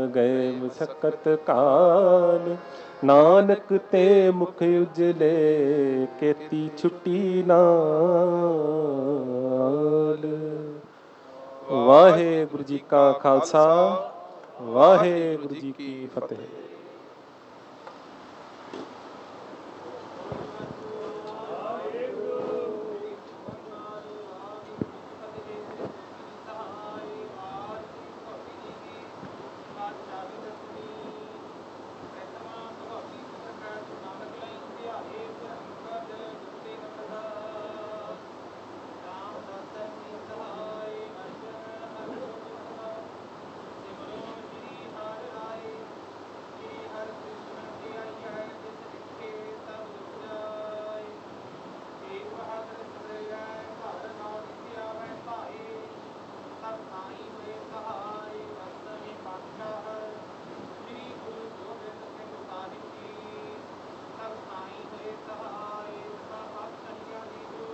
ਗਏ ਮਸਕਤ ਕਾਲ, ਨਾਨਕ ਤੇ ਮੁਖ ਉਜਲੇ, ਕੀਤੀ ਛੁੱਟੀ ਨਾਲ। ਵਾਹਿਗੁਰੂ ਜੀ ਕਾ ਖਾਲਸਾ, ਵਾਹਿਗੁਰੂ ਜੀ ਕੀ ਫਤਿਹ।